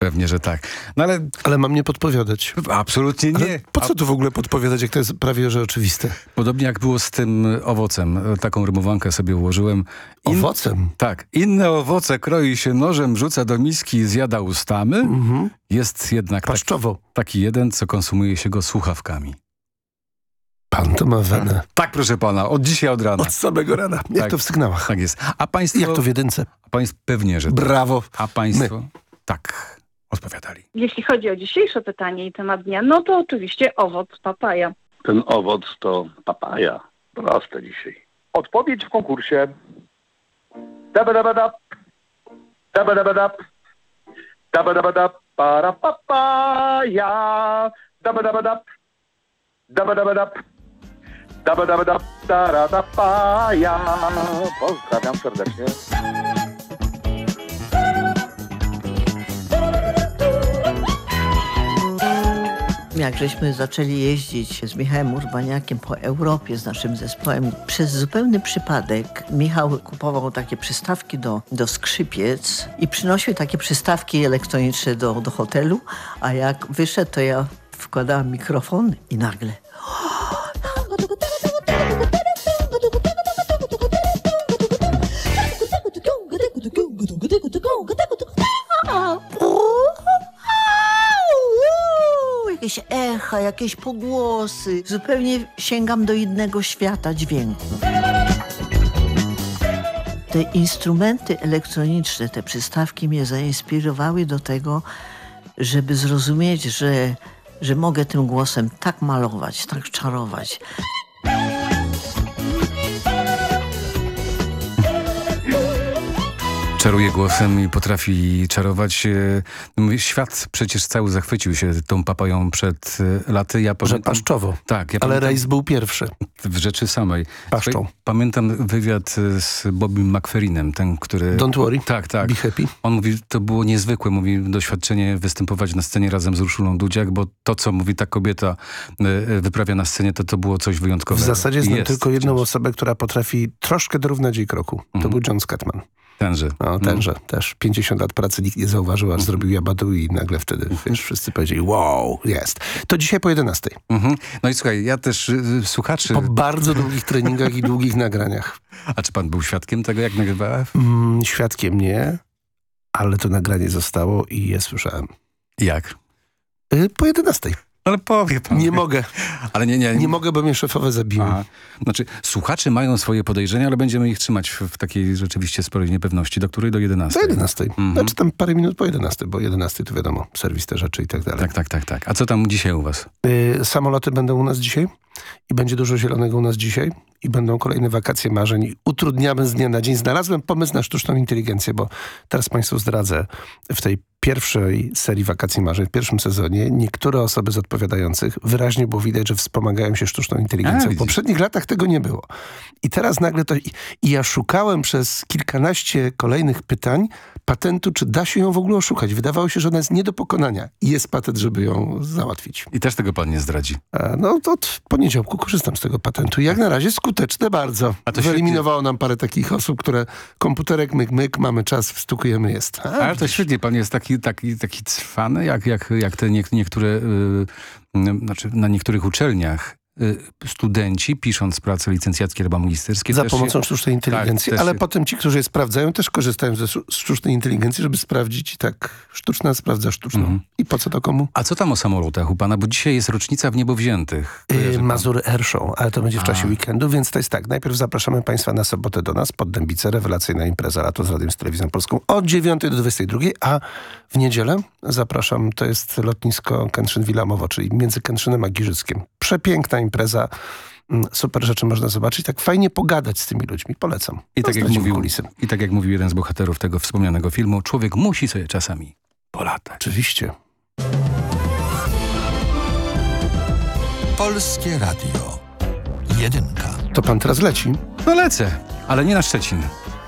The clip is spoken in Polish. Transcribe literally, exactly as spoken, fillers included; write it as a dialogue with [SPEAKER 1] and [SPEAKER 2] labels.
[SPEAKER 1] Pewnie, że tak. No ale...
[SPEAKER 2] Ale mam nie podpowiadać.
[SPEAKER 1] Absolutnie nie.
[SPEAKER 2] Ale po co tu w ogóle podpowiadać, jak to jest prawie że oczywiste?
[SPEAKER 1] Podobnie jak było z tym owocem. Taką rymowankę sobie ułożyłem. In...
[SPEAKER 2] Owocem?
[SPEAKER 1] Tak. Inne owoce kroi się nożem, rzuca do miski, zjada ustami. Mhm. Jest jednak
[SPEAKER 2] Paszczowo.
[SPEAKER 1] taki, taki jeden, co konsumuje się go słuchawkami.
[SPEAKER 2] Pan to ma wenę.
[SPEAKER 1] Tak, proszę pana. Od dzisiaj, od rana.
[SPEAKER 2] Od samego rana. Jak
[SPEAKER 1] tak,
[SPEAKER 2] to w sygnałach.
[SPEAKER 1] Tak jest. A państwo...
[SPEAKER 2] Jak to w jedynce.
[SPEAKER 1] A państwo pewnie, że tak.
[SPEAKER 2] Brawo.
[SPEAKER 1] A państwo... My. Tak. Odpowiadali.
[SPEAKER 3] Jeśli chodzi o dzisiejsze pytanie i temat dnia, no to oczywiście owoc papaja.
[SPEAKER 4] Ten owoc to papaja. Proste dzisiaj. Odpowiedź w konkursie. Dabadabadab. Dabadabadab. Dabadabadab. Para papaja. Dabadabadab. Dabadabadab. Dabadabadab. Taradapaya. Pozdrawiam serdecznie.
[SPEAKER 5] Jak żeśmy zaczęli jeździć z Michałem Urbaniakiem po Europie z naszym zespołem, przez zupełny przypadek Michał kupował takie przystawki do, do skrzypiec i przynosił takie przystawki elektroniczne do, do hotelu, a jak wyszedł, to ja wkładałam mikrofon i nagle... Jakieś echa, jakieś pogłosy. Zupełnie sięgam do innego świata dźwięku. Te instrumenty elektroniczne, te przystawki mnie zainspirowały do tego, żeby zrozumieć, że, że mogę tym głosem tak malować, tak czarować.
[SPEAKER 1] Czaruje głosem i potrafi czarować. Świat przecież cały zachwycił się tą papają przed laty. Ja
[SPEAKER 2] pamiętam, że paszczowo.
[SPEAKER 1] Tak. Ja
[SPEAKER 2] ale
[SPEAKER 1] pamiętam,
[SPEAKER 2] rejs był pierwszy.
[SPEAKER 1] W rzeczy samej.
[SPEAKER 2] Paszczą.
[SPEAKER 1] Pamiętam wywiad z Bobim McFerrinem, ten, który...
[SPEAKER 2] Don't worry.
[SPEAKER 1] Tak, tak.
[SPEAKER 2] Be happy.
[SPEAKER 1] On mówi, to było niezwykłe, mówi, doświadczenie występować na scenie razem z Urszulą Dudziak, bo to, co mówi ta kobieta wyprawia na scenie, to to było coś wyjątkowego.
[SPEAKER 2] W zasadzie znam
[SPEAKER 1] jest
[SPEAKER 2] tylko jedną
[SPEAKER 1] wciąż.
[SPEAKER 2] osobę, która potrafi troszkę dorównać jej kroku. To
[SPEAKER 1] Mhm.
[SPEAKER 2] był John Scatman.
[SPEAKER 1] Tenże.
[SPEAKER 2] No, tenże. Mm. Też pięćdziesiąt lat pracy nikt nie zauważył, aż mm. zrobił Jabadu i nagle wtedy, mm. wiesz, wszyscy powiedzieli, wow, jest. To dzisiaj po jedenastej.
[SPEAKER 1] Mm-hmm. No i słuchaj, ja też y, słuchaczy...
[SPEAKER 2] Po bardzo długich treningach i długich nagraniach.
[SPEAKER 1] A czy pan był świadkiem tego, jak nagrywała?
[SPEAKER 2] Mm, świadkiem nie, ale to nagranie zostało i je słyszałem.
[SPEAKER 1] Jak?
[SPEAKER 2] Y, po jedenastej.
[SPEAKER 1] Ale powie pan.
[SPEAKER 2] Nie mogę.
[SPEAKER 1] Ale nie, nie.
[SPEAKER 2] Nie mogę, bo mnie szefowe zabiły.
[SPEAKER 1] Aha. Znaczy, słuchacze mają swoje podejrzenia, ale będziemy ich trzymać w, w takiej rzeczywiście sporej niepewności. Do której? Do jedenastej?
[SPEAKER 2] Do jedenastej.
[SPEAKER 1] Mhm.
[SPEAKER 2] Znaczy tam parę minut po jedenastej, bo jedenastej to wiadomo, serwis te rzeczy i tak dalej.
[SPEAKER 1] Tak, tak, tak, tak. A co tam dzisiaj u was?
[SPEAKER 2] Y, samoloty będą u nas dzisiaj i będzie dużo zielonego u nas dzisiaj i będą kolejne wakacje marzeń i utrudniamy z dnia na dzień. Znalazłem pomysł na sztuczną inteligencję, bo teraz państwu zdradzę, w tej pierwszej serii wakacji marzeń, w pierwszym sezonie, niektóre osoby z odpowiadających wyraźnie było widać, że wspomagają się sztuczną inteligencją.
[SPEAKER 1] A,
[SPEAKER 2] w poprzednich latach tego nie było. I teraz nagle to... I, i ja szukałem przez kilkanaście kolejnych pytań patentu, czy da się ją w ogóle oszukać. Wydawało się, że ona jest nie do pokonania. I jest patent, żeby ją załatwić.
[SPEAKER 1] I też tego pan nie zdradzi.
[SPEAKER 2] A, no to od poniedziałku korzystam z tego patentu. I jak na razie skuteczne bardzo.
[SPEAKER 1] A to
[SPEAKER 2] wyeliminowało
[SPEAKER 1] świetnie.
[SPEAKER 2] nam parę takich osób, które komputerek myk, myk, mamy czas, wstukujemy, jest. A,
[SPEAKER 1] Ale to świetnie, pan jest taki, taki, taki cwany, jak, jak, jak te nie, niektóre, yy, znaczy na niektórych uczelniach yy, studenci, pisząc prace licencjackie albo magisterskie...
[SPEAKER 2] Za
[SPEAKER 1] też
[SPEAKER 2] pomocą
[SPEAKER 1] się,
[SPEAKER 2] sztucznej inteligencji,
[SPEAKER 1] tak,
[SPEAKER 2] ale
[SPEAKER 1] się...
[SPEAKER 2] potem ci, którzy je sprawdzają, też korzystają ze sztucznej inteligencji, żeby sprawdzić i tak sztuczna sprawdza sztuczną. Mhm. I po co to komu?
[SPEAKER 1] A co tam o samolotach u pana? Bo dzisiaj jest rocznica w niebo wziętych.
[SPEAKER 2] Yy, Mazury Air Show, ale to będzie w
[SPEAKER 1] A.
[SPEAKER 2] czasie weekendu, więc to jest tak. Najpierw zapraszamy państwa na sobotę do nas, pod Dębice, rewelacyjna impreza Lato z Radiem, z Telewizją Polską od dziewiątej do dwudziestej drugiej, a w niedzielę zapraszam, to jest lotnisko Kętrzyn-Wilamowo, czyli między Kętrzynem a Giżyckiem. Przepiękna impreza. Super rzeczy można zobaczyć. Tak fajnie pogadać z tymi ludźmi. Polecam.
[SPEAKER 1] I tak, jak mówił,
[SPEAKER 2] kulisy.
[SPEAKER 1] I tak jak mówił jeden z bohaterów tego wspomnianego filmu, człowiek musi sobie czasami polatać.
[SPEAKER 2] Oczywiście.
[SPEAKER 6] Polskie Radio. Jedynka.
[SPEAKER 2] To pan teraz leci?
[SPEAKER 1] No lecę, ale nie na Szczecin.